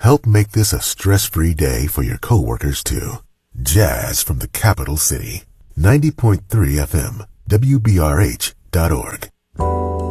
Help make this a stress-free day for your coworkers too. Jazz from the capital city. 90.3 FM, WBRH.org.